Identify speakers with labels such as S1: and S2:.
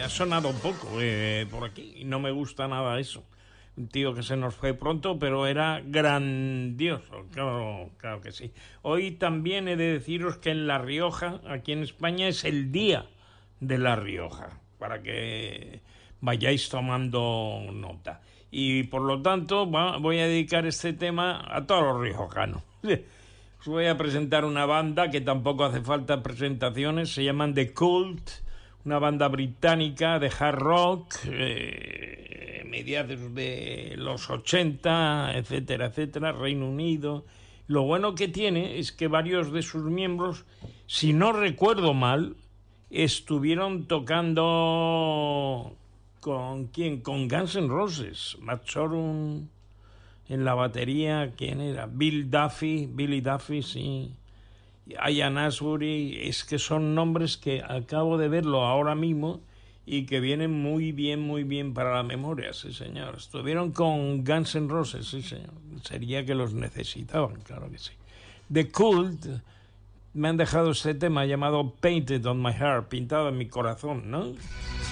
S1: ha sonado poco por aquí y no me gusta nada eso. Un tío que se nos fue pronto, pero era grandioso, claro, claro que sí. Hoy también he de deciros que en La Rioja, aquí en España, es el Día de La Rioja, para que vayáis tomando nota. Y por lo tanto voy a dedicar este tema a todos los riojanos. Os voy a presentar una banda que tampoco hace falta presentaciones, se llaman The Cult, una banda británica de hard rock, mediados de los 80, etcétera, etcétera, Reino Unido. Lo bueno que tiene es que varios de sus miembros, si no recuerdo mal, estuvieron tocando ¿con quién? Con Guns N' Roses, Matt Sorum en la batería, ¿quién era? Billy Duffy, sí. Ian Astbury, es que son nombres que acabo de verlo ahora mismo y que vienen muy bien para la memoria, sí señor. Estuvieron con Guns N' Roses, sí señor. Sería que los necesitaban, claro que sí. The Cult me han dejado este tema llamado Painted on My Heart, pintado en mi corazón, ¿no?